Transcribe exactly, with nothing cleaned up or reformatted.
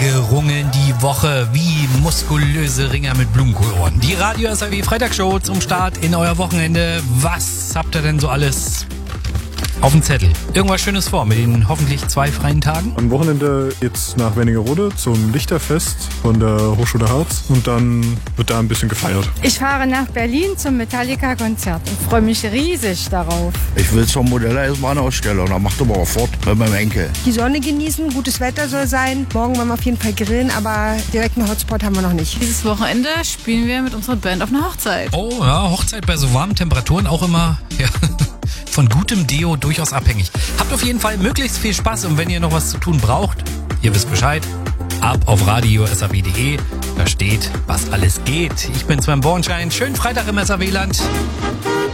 gerungen die Woche wie muskulöse Ringer mit Blumenkohlohren. Die Radio S A W Freitagsshow zum Start in euer Wochenende. Was habt ihr denn so alles auf dem Zettel? Irgendwas Schönes vor mit den hoffentlich zwei freien Tagen? Am Wochenende geht's nach Wernigerode zum Lichterfest von der Hochschule Harz und dann wird da ein bisschen gefeiert. Ich fahre nach Berlin zum Metallica-Konzert und freue mich riesig darauf. Ich will zum Modella erstmal eine Ausstellung, dann macht aber auch fort mit meinem Enkel. Die Sonne genießen, gutes Wetter soll sein. Morgen wollen wir auf jeden Fall grillen, aber direkt einen Hotspot haben wir noch nicht. Dieses Wochenende spielen wir mit unserer Band auf einer Hochzeit. Oh ja, Hochzeit bei so warmen Temperaturen auch immer, ja, von gutem Deo durchaus abhängig. Habt auf jeden Fall möglichst viel Spaß und wenn ihr noch was zu tun braucht, ihr wisst Bescheid, ab auf radio s a w punkt d e, da steht, was alles geht. Ich bin Sven Bornschein, schönen Freitag im S A W-Land.